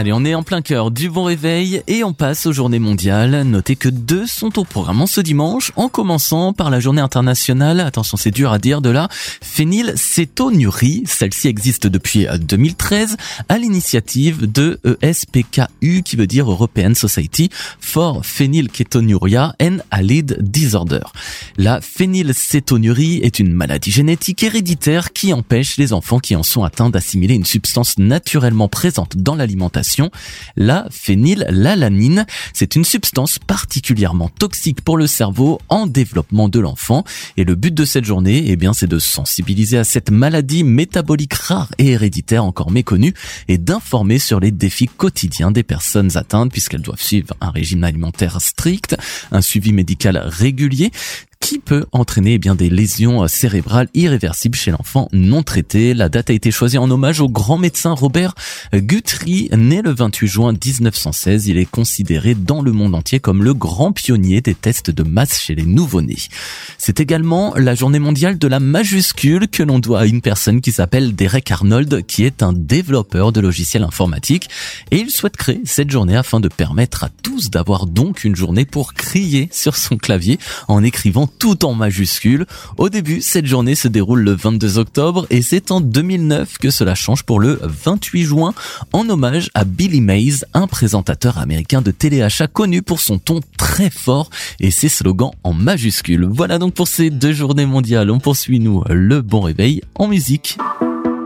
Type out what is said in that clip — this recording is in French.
Allez, on est en plein cœur du bon réveil et on passe aux journées mondiales. Notez que 2 sont au programme ce dimanche, en commençant par la journée internationale, attention c'est dur à dire, de la phénylcétonurie. Celle-ci existe depuis 2013 à l'initiative de ESPKU, qui veut dire European Society for Phenylketonuria and Allied Disorder. La phénylcétonurie est une maladie génétique héréditaire qui empêche les enfants qui en sont atteints d'assimiler une substance naturellement présente dans l'alimentation, la phénylalanine. C'est une substance particulièrement toxique pour le cerveau en développement de l'enfant. Et le but de cette journée, c'est de sensibiliser à cette maladie métabolique rare et héréditaire encore méconnue et d'informer sur les défis quotidiens des personnes atteintes, puisqu'elles doivent suivre un régime alimentaire strict, un suivi médical régulier, qui peut entraîner des lésions cérébrales irréversibles chez l'enfant non traité. La date a été choisie en hommage au grand médecin Robert Guthrie, né le 28 juin 1916. Il est considéré dans le monde entier comme le grand pionnier des tests de masse chez les nouveau-nés. C'est également la journée mondiale de la majuscule que l'on doit à une personne qui s'appelle Derek Arnold, qui est un développeur de logiciels informatiques. Et il souhaite créer cette journée afin de permettre à tous d'avoir donc une journée pour crier sur son clavier en écrivant tout en majuscule. Au début, cette journée se déroule le 22 octobre et c'est en 2009 que cela change pour le 28 juin en hommage à Billy Mays, un présentateur américain de téléachat connu pour son ton très fort et ses slogans en majuscule. Voilà donc pour ces 2 journées mondiales. On poursuit le bon réveil en musique.